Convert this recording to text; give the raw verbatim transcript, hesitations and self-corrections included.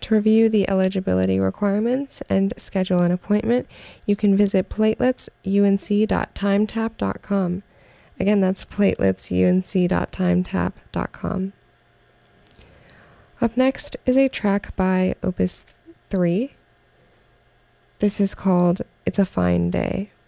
To review the eligibility requirements and schedule an appointment, you can visit platelets U N C dot timetap dot com. Again, that's platelets U N C dot timetap dot com. Up next is a track by Opus three. This is called It's a Fine Day.